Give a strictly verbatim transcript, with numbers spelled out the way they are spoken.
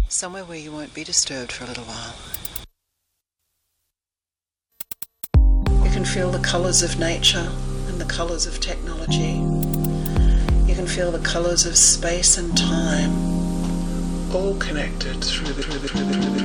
Somewhere where you won't be disturbed for a little while. You can feel the colours of nature and the colours of technology. You can feel the colours of space and time, all connected through the, through the, through the, through the